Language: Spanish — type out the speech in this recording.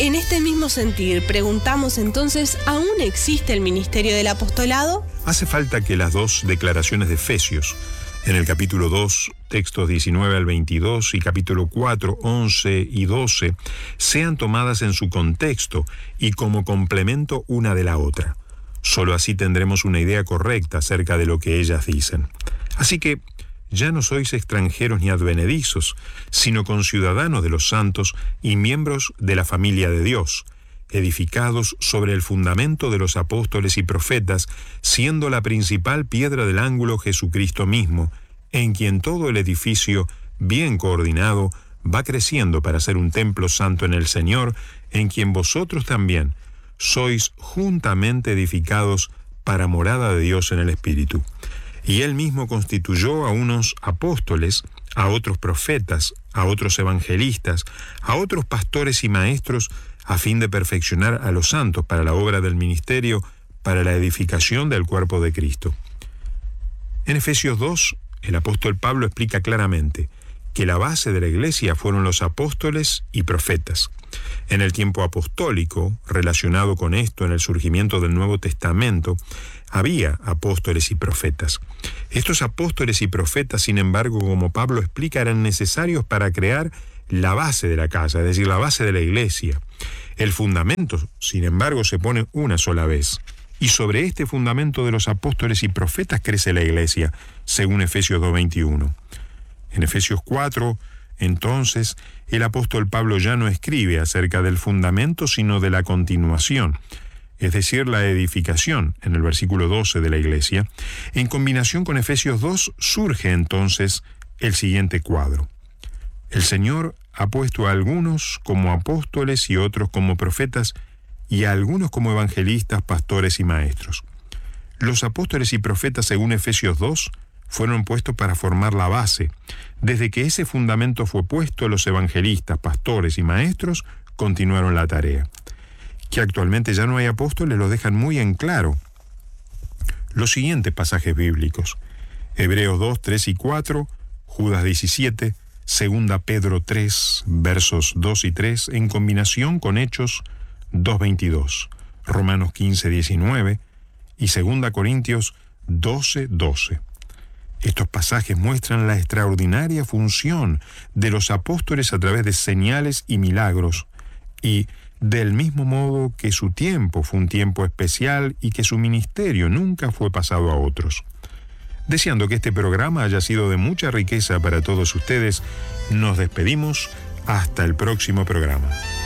En este mismo sentir, preguntamos entonces, ¿aún existe el ministerio del apostolado? Hace falta que las dos declaraciones de Efesios, en el capítulo 2, textos 19 al 22, y capítulo 4, 11 y 12, sean tomadas en su contexto y como complemento una de la otra. Solo así tendremos una idea correcta acerca de lo que ellas dicen. Así que ya no sois extranjeros ni advenedizos, sino conciudadanos de los santos y miembros de la familia de Dios, edificados sobre el fundamento de los apóstoles y profetas, siendo la principal piedra del ángulo Jesucristo mismo, en quien todo el edificio, bien coordinado, va creciendo para ser un templo santo en el Señor, en quien vosotros también sois juntamente edificados para morada de Dios en el Espíritu. Y Él mismo constituyó a unos apóstoles, a otros profetas, a otros evangelistas, a otros pastores y maestros, a fin de perfeccionar a los santos para la obra del ministerio, para la edificación del cuerpo de Cristo. En Efesios 2, el apóstol Pablo explica claramente que la base de la iglesia fueron los apóstoles y profetas. En el tiempo apostólico, relacionado con esto en el surgimiento del Nuevo Testamento, había apóstoles y profetas. Estos apóstoles y profetas, sin embargo, como Pablo explica, eran necesarios para crear la base de la casa, es decir, la base de la iglesia. El fundamento, sin embargo, se pone una sola vez. Y sobre este fundamento de los apóstoles y profetas crece la iglesia, según Efesios 2:21. En Efesios 4, entonces, el apóstol Pablo ya no escribe acerca del fundamento, sino de la continuación, es decir, la edificación, en el versículo 12 de la iglesia. En combinación con Efesios 2, surge entonces el siguiente cuadro. El Señor ha puesto a algunos como apóstoles y otros como profetas, y a algunos como evangelistas, pastores y maestros. Los apóstoles y profetas, según Efesios 2, fueron puestos para formar la base. Desde que ese fundamento fue puesto, los evangelistas, pastores y maestros continuaron la tarea. Que actualmente ya no hay apóstoles lo dejan muy en claro los siguientes pasajes bíblicos: Hebreos 2, 3 y 4, Judas 17, 2 Pedro 3, versos 2 y 3, en combinación con Hechos 2:22, Romanos 15, 19 y 2 Corintios 12, 12. Estos pasajes muestran la extraordinaria función de los apóstoles a través de señales y milagros, y del mismo modo que su tiempo fue un tiempo especial y que su ministerio nunca fue pasado a otros. Deseando que este programa haya sido de mucha riqueza para todos ustedes, nos despedimos hasta el próximo programa.